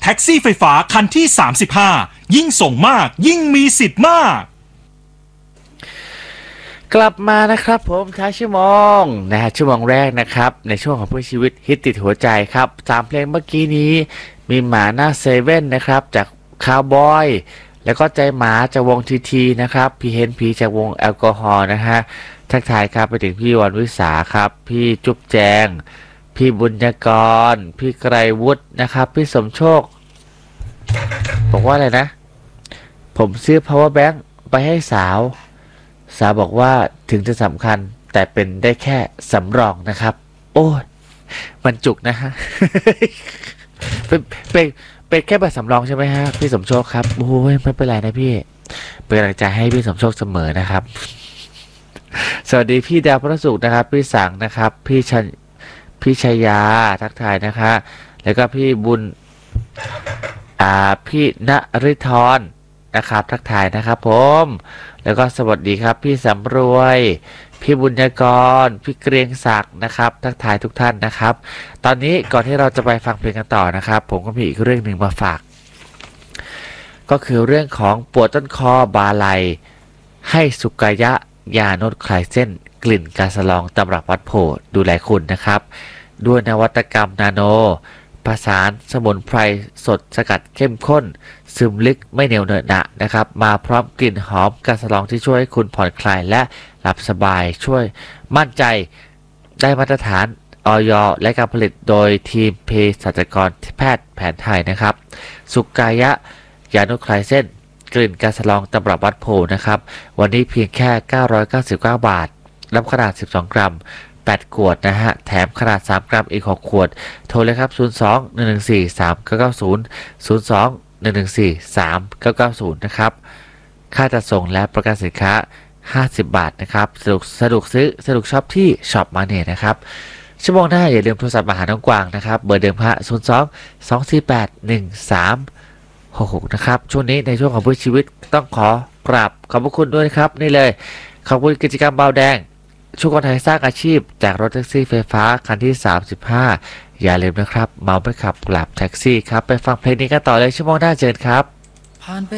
ท็กซี่ไฟฟ้าคันที่35ยิ่งส่งมากยิ่งมีสิทธิ์มากกลับมานะครับผมท้ายชั่วโมงชั่วโมงแรกนะครับในช่วงของเพื่อชีวิตฮิตติดหัวใจครับ3เพลงเมื่อกี้นี้มีหมาหน้าเซเว่นนะครับจากคาวบอยแล้วก็ใจหมาจากวงทีทีนะครับพี่เฮนพีจากวงแอลกอฮอล์นะฮะทักทายครับไปถึงพี่วันวิสาครับพี่จุ๊บแจงพี่บุญญกรพี่ไกรวุฒินะครับพี่สมโชคบอกว่าอะไรนะผมซื้อ power bank ไปให้สาวบอกว่าถึงจะสำคัญแต่เป็นได้แค่สำรองนะครับโอ้ยมันจุกนะฮะ เป็นแค่แบบสำรองใช่ไหมฮะพี่สมโชคครับโอ้ยไม่เป็นไรนะพี่เป็นกำลังใจให้พี่สมโชคเสมอนะครับสวัสดีพี่ดาวพระสุขนะครับพี่สังนะครับพี่ชัยยาทักทายนะคะแล้วก็พี่บุญพี่ณฤธรนะครับทักทายนะครับผมแล้วก็สวัสดีครับพี่สำรวยพี่บุญญกรพี่เกรียงศักดิ์นะครับทักทายทุกท่านนะครับตอนนี้ก่อนที่เราจะไปฟังเพลงกันต่อนะครับผมก็มีอีกเรื่องหนึ่งมาฝากก็คือเรื่องของปวดต้นคอบาไหลให้สุกายะยานวดคลายเส้นกลิ่นกาสลองตำรับวัดโพดูแลคุณนะครับด้วยนวัตกรรมนาโนผสานสมุนไพรสดสกัดเข้มข้นซึมลึกไม่เหนียวเหนอะหนะนะครับมาพร้อมกลิ่นหอมกาสลองที่ช่วยให้คุณผ่อนคลายและหลับสบายช่วยมั่นใจได้มาตรฐานอย.และการผลิตโดยทีมเภสัชกรแพทย์แผนไทยนะครับสุกายะยานุคลายเส้นกลิ่นกาสลองตำรับวัดโพนะครับวันนี้เพียงแค่999 บาทรับขนาด12 กรัม8 ขวดนะฮะแถมขนาด3 กรัมอีก6 ขวดโทรเลยครับ02-114-3990 นะครับค่าจัดส่งและประกันสินค้า50 บาทนะครับสะดวกซื้อสะดวกช็อปที่ช็อปมาเน่นะครับชั่วโมงหน้าอย่าลืมโทรศัพท์มาหาน้องกวางนะครับเบอร์เดิมฮะ02-248-1366นะครับช่วงนี้ในช่วงของเพื่อชีวิตต้องขอกราบขอบพระคุณด้วยนะครับนี่เลยขอบคุณกิจกรรมเบาแดงช่วยคนไทยสร้างอาชีพจากรถแท็กซี่ไฟฟ้าคันที่35อย่าลืมนะครับเมาไม่ขับกลับแท็กซี่ครับไปฟังเพลงนี้กันต่อเลยชั่วโมงหน้าเจอกันครับ